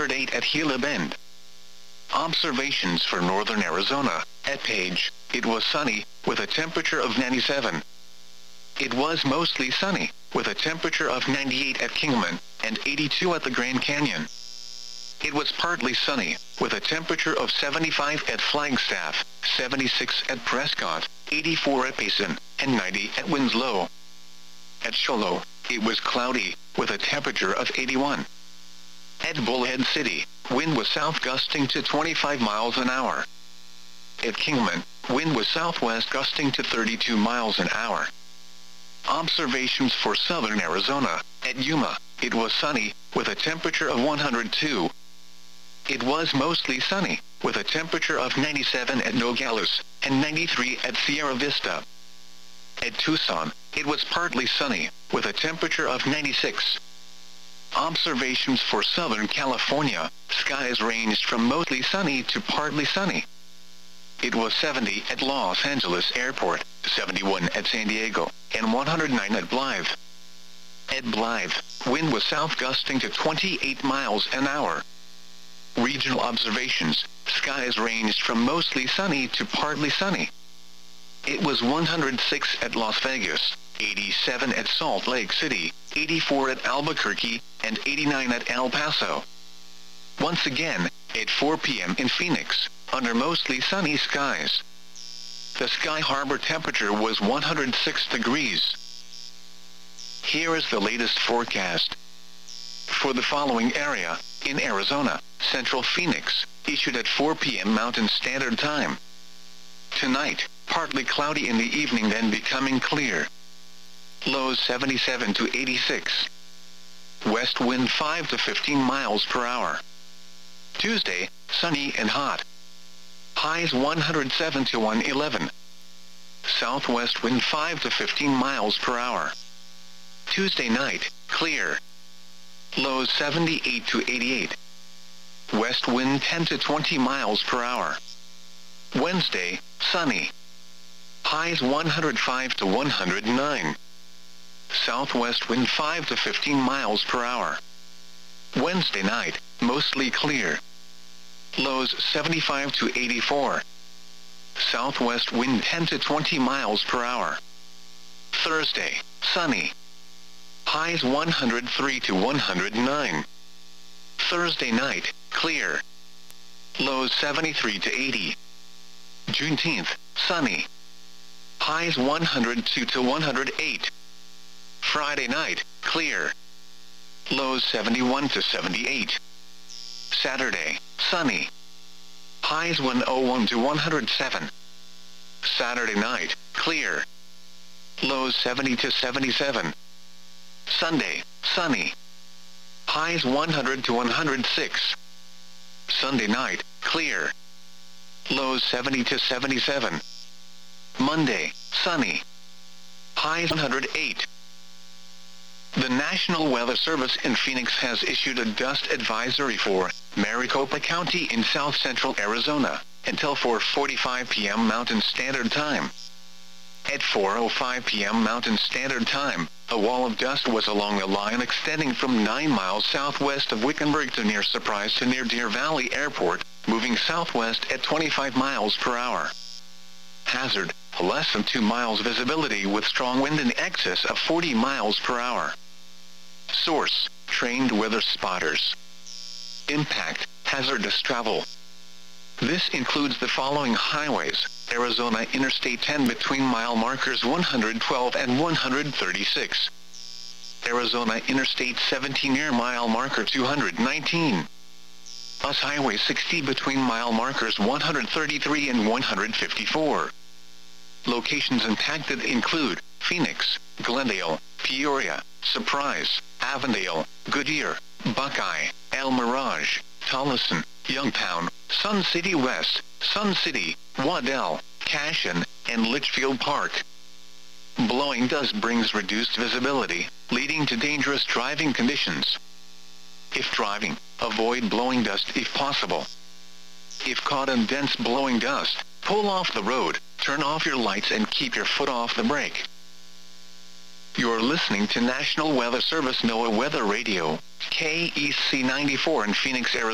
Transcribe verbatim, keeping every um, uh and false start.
hundred eight at Gila Bend. Observations for northern Arizona. At Page, it was sunny, with a temperature of ninety-seven. It was mostly sunny, with a temperature of ninety-eight at Kingman, and eighty-two at the Grand Canyon. It was partly sunny, with a temperature of seventy-five at Flagstaff, seventy-six at Prescott, eighty-four at Payson, and ninety at Winslow. At Show Low, it was cloudy, with a temperature of eighty-one. At Bullhead City, wind was south gusting to twenty-five miles an hour. At Kingman, wind was southwest gusting to thirty-two miles an hour. Observations for southern Arizona. At Yuma, it was sunny, with a temperature of one hundred two. It was mostly sunny, with a temperature of ninety-seven at Nogales, and ninety-three at Sierra Vista. At Tucson, it was partly sunny, with a temperature of ninety-six. Observations for Southern California. Skies ranged from mostly sunny to partly sunny. It was seventy at Los Angeles Airport, seventy-one at San Diego, and one hundred nine at Blythe. At Blythe, wind was south gusting to twenty-eight miles an hour. Regional observations. Skies ranged from mostly sunny to partly sunny. It was one hundred six at Las Vegas, eighty-seven at Salt Lake City, eighty-four at Albuquerque, and eighty-nine at El Paso. Once again, at four p m in Phoenix, under mostly sunny skies. The Sky Harbor temperature was one hundred six degrees. Here is the latest forecast. For the following area, in Arizona, Central Phoenix, issued at four p m Mountain Standard Time. Tonight, partly cloudy in the evening, then becoming clear. Lows seventy-seven to eighty-six. West wind five to fifteen miles per hour. Tuesday, sunny and hot. Highs one hundred seven to one hundred eleven. Southwest wind five to fifteen miles per hour. Tuesday night, clear. Lows seventy-eight to eighty-eight. West wind ten to twenty miles per hour. Wednesday, sunny. Highs one hundred five to one hundred nine. Southwest wind five to fifteen miles per hour. Wednesday night, mostly clear. Lows seventy-five to eighty-four. Southwest wind ten to twenty miles per hour. Thursday, sunny. Highs one hundred three to one hundred nine. Thursday night, clear. Lows seventy-three to eighty. Juneteenth, sunny. Highs one hundred two to one hundred eight. Friday night, clear. Lows seventy-one to seventy-eight. Saturday, sunny. Highs one oh one to one hundred seven. Saturday night, clear. Lows seventy to seventy-seven. Sunday, sunny. Highs one hundred to one hundred six. Sunday night, clear. Lows seventy to seventy-seven. Monday, sunny. Highs one hundred eight. The National Weather Service in Phoenix has issued a dust advisory for Maricopa County in south central Arizona until four forty-five p m Mountain Standard Time. At four oh five p m Mountain Standard Time, a wall of dust was along a line extending from nine miles southwest of Wickenburg to near Surprise to near Deer Valley Airport, moving southwest at twenty-five miles per hour. Hazard, less than two miles visibility with strong wind in excess of forty miles per hour. Source, trained weather spotters. Impact, hazardous travel. This includes the following highways: Arizona Interstate ten between mile markers one hundred twelve and one hundred thirty-six. Arizona Interstate seventeen near mile marker two hundred nineteen. U S Highway sixty between mile markers one hundred thirty-three and one hundred fifty-four. Locations impacted include Phoenix, Glendale, Peoria, Surprise, Avondale, Goodyear, Buckeye, El Mirage, Tolleson, Youngtown, Sun City West, Sun City, Waddell, Cashion, and Litchfield Park. Blowing dust brings reduced visibility, leading to dangerous driving conditions. If driving, avoid blowing dust if possible. If caught in dense blowing dust, pull off the road, turn off your lights and keep your foot off the brake. You're listening to National Weather Service NOAA Weather Radio, K E C ninety-four in Phoenix, Arizona.